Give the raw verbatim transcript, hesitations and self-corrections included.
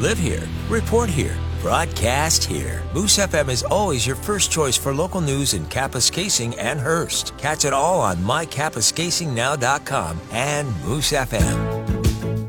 Live here, report here, broadcast here. Moose F M is always your first choice for local news in Kapuskasing and Hearst. Catch it all on my kapuskasing now dot com and Moose F M.